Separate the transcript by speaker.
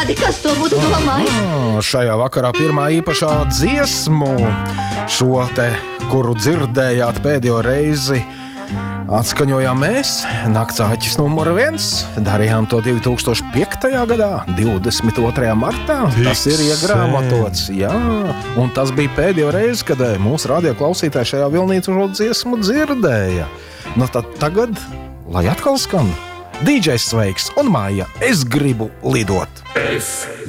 Speaker 1: Kas to būtu domājis?
Speaker 2: Šajā vakarā pirmā īpašā dziesmu, šo te, kuru dzirdējāt pēdējo reizi, atskaņojām mēs, Nakts āķis numur 1. Darījām to 2005. gadā, 22. martā. Tas ir iegrāmatots, jā. Un tas bija pēdējo reizi, kad mūsu radio klausītāji šajā vilnī šo dziesmu dzirdēja. Nu tad tagad, lai atkal skan DJs Sveiks un Maija, es gribu lidot.